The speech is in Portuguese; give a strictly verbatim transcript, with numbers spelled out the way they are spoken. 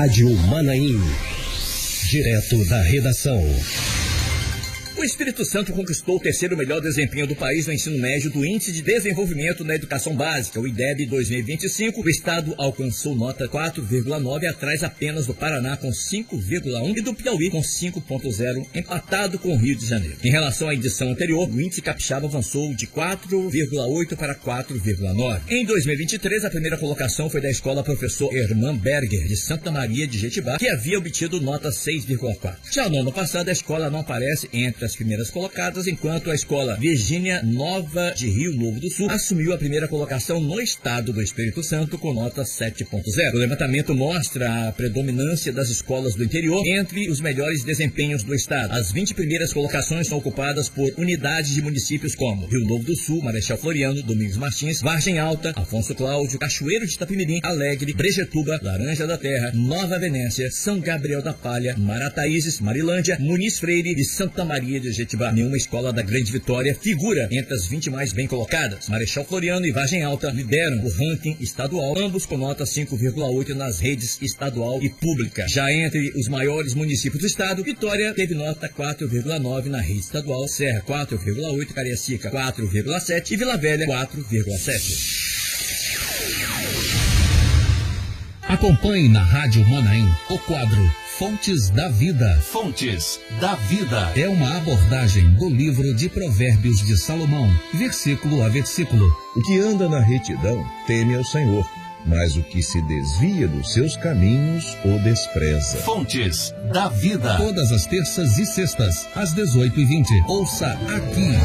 Rádio Manaim. Direto da redação. O Espírito Santo conquistou o terceiro melhor desempenho do país no ensino médio do Índice de Desenvolvimento na Educação Básica, o I D E B dois mil e vinte e cinco. O estado alcançou nota quatro vírgula nove, atrás apenas do Paraná com cinco vírgula um e do Piauí com cinco vírgula zero, empatado com o Rio de Janeiro. Em relação à edição anterior, o índice capixaba avançou de quatro vírgula oito para quatro vírgula nove. Em dois mil e vinte e três, a primeira colocação foi da escola Professor Herman Berger, de Santa Maria de Jetibá, que havia obtido nota seis vírgula quatro. Já no ano passado, a escola não aparece entre as primeiras colocadas, enquanto a escola Virgínia Nova de Rio Novo do Sul assumiu a primeira colocação no estado do Espírito Santo com nota sete vírgula zero. O levantamento mostra a predominância das escolas do interior entre os melhores desempenhos do estado. As vinte primeiras colocações são ocupadas por unidades de municípios como Rio Novo do Sul, Marechal Floriano, Domingos Martins, Vargem Alta, Afonso Cláudio, Cachoeiro de Itapemirim, Alegre, Brejetuba, Laranja da Terra, Nova Venécia, São Gabriel da Palha, Marataízes, Marilândia, Muniz Freire e Santa Maria de Jetibá. Nenhuma escola da Grande Vitória figura entre as vinte mais bem colocadas. Marechal Floriano e Vargem Alta lideram o ranking estadual, ambos com nota cinco vírgula oito nas redes estadual e pública. Já entre os maiores municípios do estado, Vitória teve nota quatro vírgula nove na rede estadual, Serra quatro vírgula oito, Cariacica quatro vírgula sete e Vila Velha quatro vírgula sete. Acompanhe na Rádio Manaim o quadro Fontes da Vida. Fontes da Vida é uma abordagem do livro de Provérbios de Salomão, versículo a versículo. O que anda na retidão teme ao Senhor, mas o que se desvia dos seus caminhos o despreza. Fontes da Vida. Todas as terças e sextas, às dezoito e vinte. Ouça aqui.